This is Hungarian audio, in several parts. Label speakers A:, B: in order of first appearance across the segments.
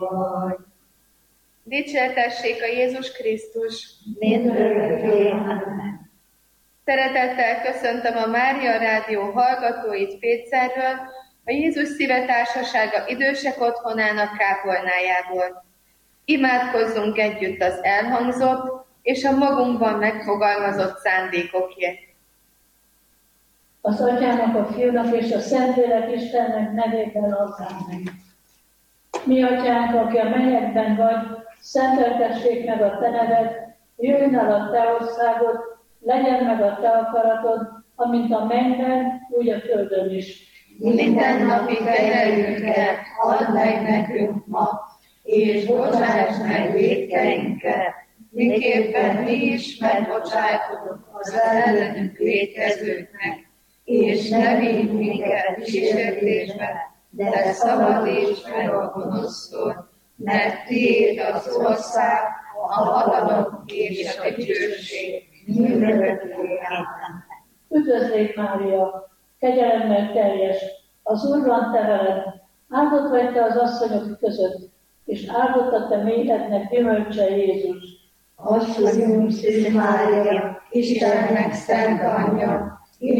A: Dicsértessék a Jézus Krisztus!
B: Mindörökké. Amen.
A: Szeretettel köszöntöm a Mária Rádió hallgatóit Pécserről, a Jézus Szíve Társasága idősek otthonának kápolnájából. Imádkozzunk együtt az elhangzott és a magunkban megfogalmazott szándékokért.
C: Az Atyának, a Fiúnak és a Szentlélek Istennek nevében amen. Mi Atyánk, aki a mennyekben vagy, szenteltessék meg a Te neved, jöjjön el a Te országod, legyen meg a Te akaratod, amint a mennyben, úgy a földön is.
B: Mindennapi kenyerünket add meg nekünk ma, és bocsáss meg vétkeinket, miképpen mi is megbocsájtunk az ellenünk vétkezőknek, és ne vigy minket kísértésbe, de szabadíts meg a gonosztól, mert tiéd az ország, a hatalom és a dicsőség mindörökké. Amen.
C: Üdvözlégy Mária, kegyelemmel teljes, az Úr van te veled, áldott vagy te az asszonyok között, és áldott a te méhednek gyümölcse Jézus.
B: Asszonyunk Szűz Mária, Istennek szent anyja,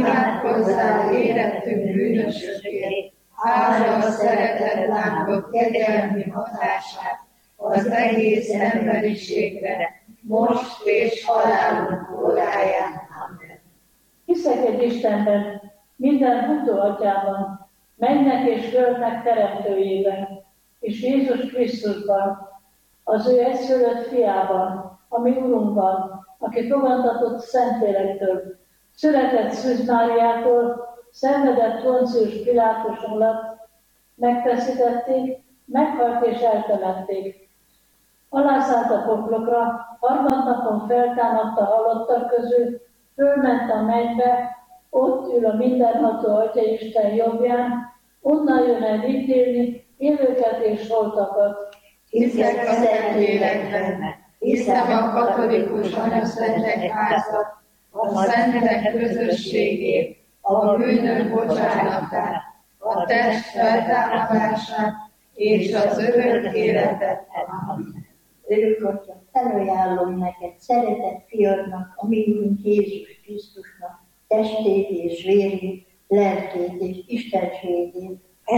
B: imádkozzál érettünk bűnösökért, áldja a szeretet lángok kegyelmi hatását az egész emberiségre, most és halálunk óráján. Amen.
C: Hiszek egy Istenben, minden hútó atyában, mennek és földnek teremtőjében, és Jézus Krisztusban, az ő egyszülött fiában, a mi Urunkban, aki fogantatott Szentlélektől, született Szűz Máriától, szenvedett Poncius Pilátus alatt, megfeszítették, meghalt és eltemették. Alászállt a poklokra, harmadnapon feltámadt a halottak közül, fölment a mennybe, ott ül a mindenható Atyaisten jobbján, onnan jön el ítélni élőket és holtakat.
B: Hiszek a Szentlélekben, hiszem a katolikus anyaszentegyházat, a szentek közösségét, a bűnök bocsánatát, a test feltámadását és az örök életet. Amen.
D: Örök Atya, felajánlom neked szeretett fiadnak, a mi Úrunk Jézus Krisztusnak, testét és vérét, lelkét és istenségét,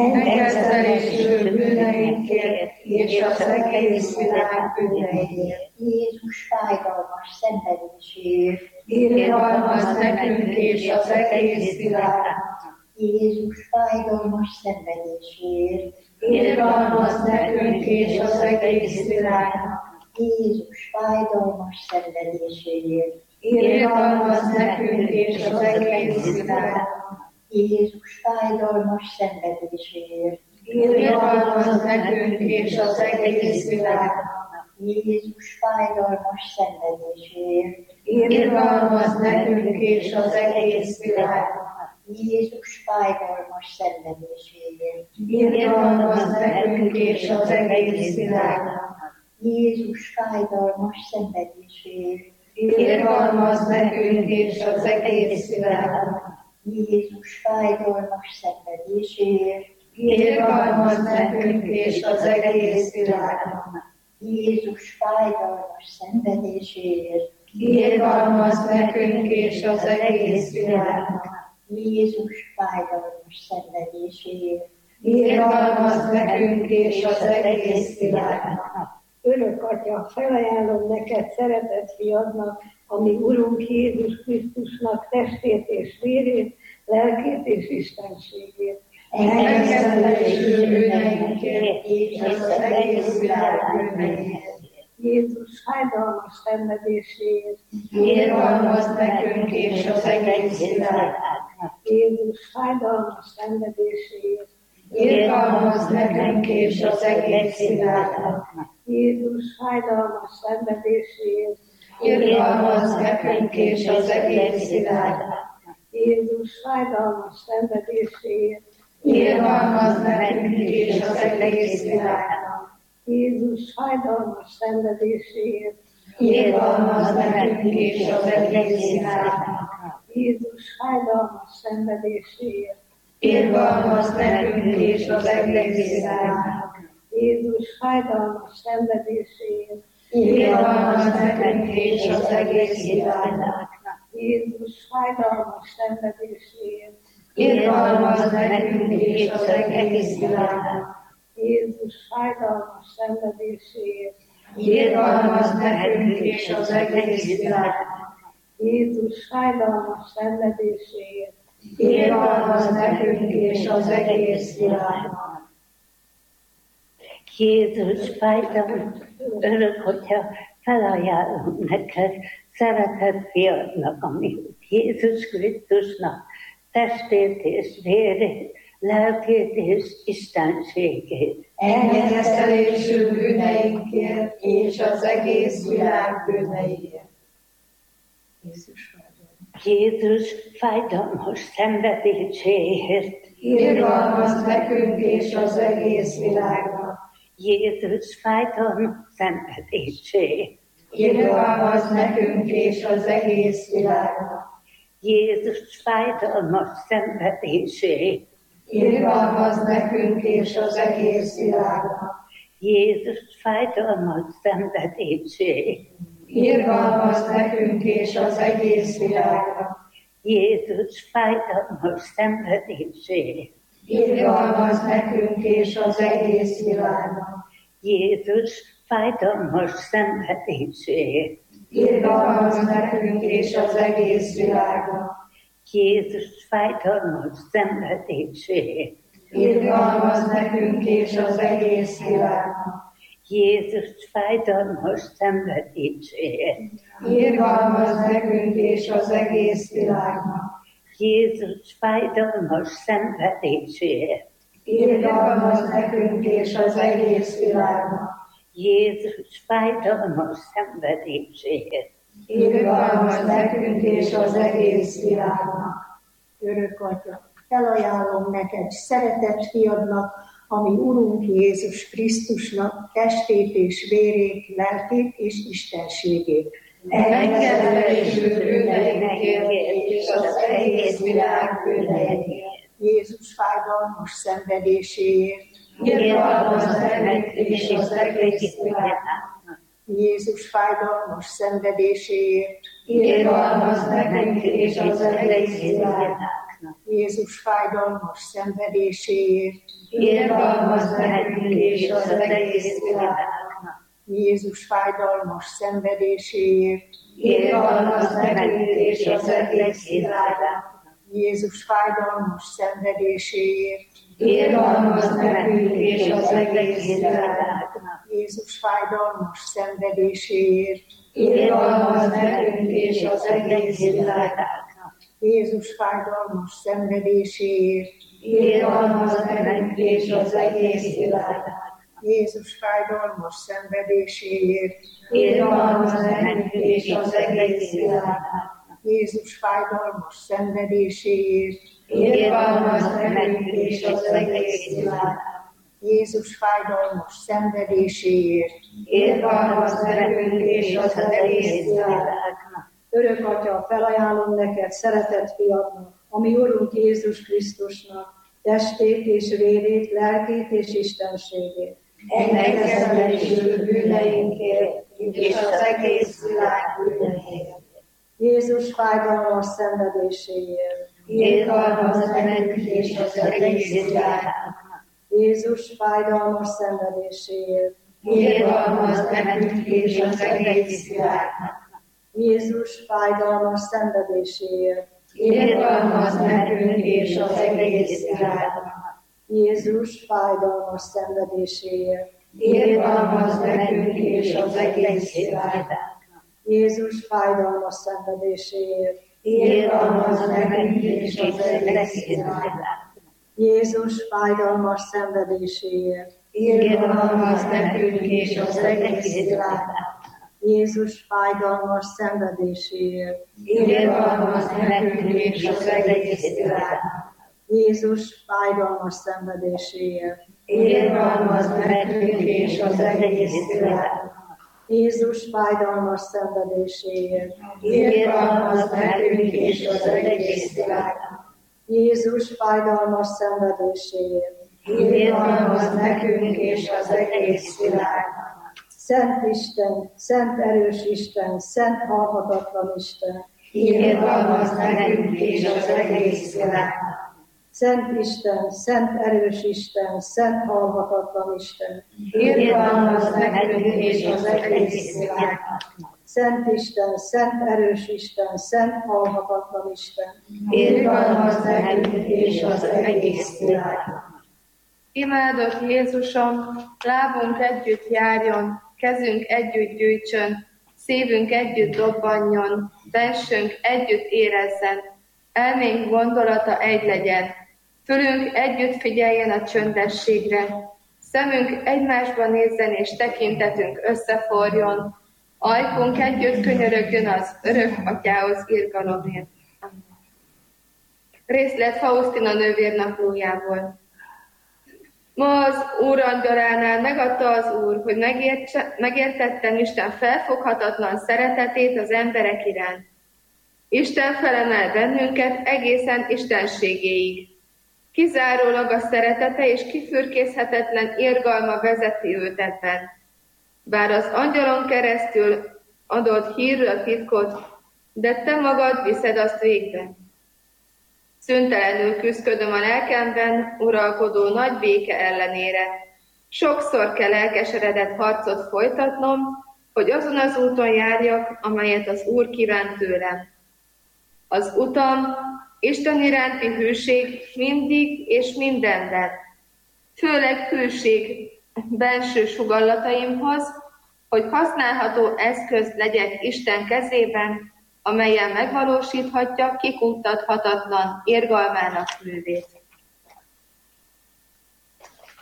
B: Megkezelésről bűneinkért és az egész világ bűneiért.
D: Jézus fájdalmas szenvedéséért,
B: Irgalmazz nekünk és az egész világnak.
D: Jézus fájdalmas szenvedéséért,
B: Irgalmazz nekünk és az egész világnak.
D: Jézus fájdalmas szenvedéséért,
B: Irgalmazz nekünk és az egész világnak.
D: Jézus fájdalmas szenvedéséért,
B: Irgalmazz nekünk és az egész világnak.
D: Jézus fájdalmas szenvedéséért,
B: Irgalmazz nekünk és az egész világnak.
D: Jézus fájdalmas szenvedéséért,
B: Irgalmazz nekünk és az egész világnak.
D: Jézus fájdalmas szenvedéséért,
B: Irgalmazz nekünk és az egész világnak.
D: Jézus fájdalmas szenvedéséért,
B: Irgalmazz nekünk és az egész világnak.
D: Jézus fájdalmas szenvedéséért,
B: Irgalmazz nekünk és az egész világnak.
D: Jézus fájdalmas szenvedéséért,
B: Irgalmazz nekünk és az egész világnak.
E: Örök Atya, felajánlom neked szeretett fiadnak, a mi Urunk Jézus Krisztusnak testét és vérét, lelkét és istenségét.
B: Megkezelésről bűneinkért és az egész világ bűneiért.
E: Jézus fájdalmas szenvedéséért,
B: Irgalmazz nekünk és az egész világnak.
E: Jézus fájdalmas szenvedéséért,
B: Irgalmazz nekünk és az egész világnak.
E: Jézus fájdalmas szenvedéséért,
B: Irgalmazz nekünk és az egész világnak.
E: Jézus fájdalmas szenvedéséért,
B: Irgalmazz nekünk és az egész világnak.
E: Jézus fájdalmas szenvedéséért,
B: Irgalmazz nekünk és az egész világnak.
E: Jézus fájdalmas szenvedéséért,
B: Irgalmazz nekünk és az egész világnak.
E: Jézus fájdalmas szenvedéséért,
B: irgalmaz nekünk és az egész világnak.
E: Jézus fájdalmas szenvedéséért,
B: Irgalmaz nekünk és az egész világnak.
E: Jézus fájdalmas szenvedéséért,
B: Irgalmaz nekünk és az egész világnak.
E: Jézus fájdalmas szenvedéséért,
B: Irgalmaz nekünk és az egész világnak.
F: Jézus fájdalmas, Örökatya, felajánlom neked szeretett fiadnak, ami Jézus Krisztusnak testét és vérét, lelkét és istenségét.
B: Engedelésű bűneinkért és az egész világ bűneiért.
F: Jézus fájdalmas szenvedéséért.
B: Irgalmaz nekünk és az egész világnak.
F: Jézus fájdalmas szenvedéséért.
B: Irgalmaz nekünk és az egész világnak.
F: Jézus fájdalmas szenvedéséért.
B: Irgalmaz nekünk és az egész világnak.
F: Jézus fájdalmas szenvedéséért.
B: Irgalmaz nekünk és az egész világnak.
F: Jézus fájdalmas szenvedéséért.
B: Irgalmaz nekünk és az egész világnak.
F: Jézus fájdalmas szenvedéséért.
B: Irgalmaz nekünk és az egész világnak.
F: Jézus fájdalmas szenvedéséért.
B: Irgalmaz nekünk és az egész világnak.
F: Jézus fájdalmas szenvedéséért.
B: Irgalmaz nekünk és az egész világnak.
F: Jézus fájdalmas szenvedéséért.
B: Irgalmaz nekünk és az egész világnak.
F: Jézus fájdalmas szenvedéséért.
B: Irgalmaz nekünk és az egész világnak.
D: Örök Atya, felajánlom neked szeretett fiadnak, ami Urunk Jézus Krisztusnak testét és vérét, lelkét és istenségét.
B: Engedelésű bűneinkért és az egész világ bűneiért.
D: Jézus fájdalmas szenvedéséért.
B: Irgalmaz nekünk és az egész világnak.
D: Jézus fájdalmas szenvedéséért.
B: Irgalmaz nekünk és az egész világnak.
D: Jézus fájdalmas szenvedéséért.
B: Irgalmaz nekünk és az egész világnak.
D: Jézus fájdalmas szenvedéséért.
B: Irgalmaz nekünk és az egész világnak.
D: Jézus fájdalmas szenvedéséért.
B: Irgalmaz nekünk és az egész világnak.
D: Jézus fájdalmas szenvedéséért.
B: Irgalmaz nekünk és az egész világnak.
D: Jézus fájdalmas szenvedéséért.
B: Irgalmaz nekünk és az egész világnak.
D: Jézus fájdalmas szenvedéséért.
B: Irgalmaz nekünk és az egész világnak.
D: Jézus fájdalmas szenvedéséért.
B: Irgalmaz nekünk és az egész világnak.
D: Jézus fájdalmas szenvedéséért.
B: Irgalmaz nekünk és az egész világnak.
E: Örök Atya, felajánlom neked szeretett fiadnak, ami Urunk Jézus Krisztusnak testét és vérét, lelkét és istenségét.
B: Engedelésű bűneinkért és az egész világ bűneiért.
E: Jézus fájdalmas szenvedéséért.
B: Irgalmaz nekünk és az egész világnak.
E: Jézus fájdalmas szenvedéséért.
B: Irgalmaz nekünk és az egész világnak.
E: Jézus fájdalmas szenvedéséért.
B: Irgalmaz nekünk és az egész világnak.
E: Jézus fájdalmas szenvedéséért.
B: Irgalmaz nekünk és az egész világnak.
E: Jézus fájdalmas szenvedéséért.
B: Irgalmaz nekünk és az egész világnak.
E: Jézus fájdalmas szenvedéséért.
B: Irgalmaz nekünk és az egész világnak.
E: Jézus fájdalmas szenvedéséért.
B: Irgalmaz nekünk és az egész világnak.
E: Jézus fájdalmas szenvedéséért.
B: Irgalmaz nekünk és az egész világnak.
E: Jézus fájdalmas szenvedéséért.
B: Irgalmaz nekünk és az egész világnak.
E: Jézus fájdalmas szenvedéséért.
B: irgalmazd nekünk és az egész világnak.
E: Szent Isten, szent erős Isten, szent halhatatlan Isten,
B: Irgalmazd nekünk és az egész világnak.
E: Szent Isten, szent erős Isten, szent halhatatlan Isten,
B: Irgalmazd nekünk és az egész világnak.
E: Szent Isten, szent erős Isten, szent halhatatlan Isten,
B: Irgalmazd nekünk és az egész világnak.
A: Imádott Jézusom, lábunk együtt járjon, kezünk együtt gyűjtsön, szívünk együtt dobbanjon, bensőnk együtt érezzen, elménk gondolata egy legyen, fülünk együtt figyeljen a csöndességre, szemünk egymásba nézzen és tekintetünk összeforjon, ajkunk együtt könyörögjön az örök atyához irgalomért. Részlet Faustina nővérnaplójából. Ma az Úr angyalánál megadta az Úr, hogy megértettem Isten felfoghatatlan szeretetét az emberek iránt. Isten felemel bennünket egészen istenségéig. Kizárólag a szeretete és kifürkészhetetlen irgalma vezeti őt ebben. Bár az angyalon keresztül adott hírül a titkot, de te magad viszed azt végbe. Szüntelenül küszködöm a lelkemben uralkodó nagy béke ellenére. Sokszor kell elkeseredett harcot folytatnom, hogy azon az úton járjak, amelyet az Úr kívánt tőlem. Az utam Isten iránti hűség mindig és mindenben, főleg hűség benső sugallataimhoz, hogy használható eszköz legyek Isten kezében, amelyen megvalósíthatja kikutathatatlan irgalmának művét.